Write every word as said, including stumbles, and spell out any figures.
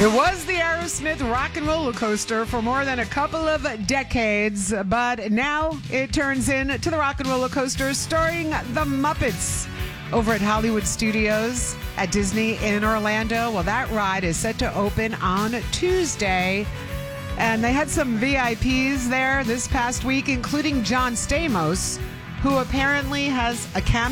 It was the Aerosmith rock and roller coaster for more than a couple of decades, but now it turns into the rock and roller coaster starring the Muppets over at Hollywood Studios at Disney in Orlando. Well, that ride is set to open on Tuesday, and they had some V I Ps there this past week, including John Stamos, who apparently has a cameo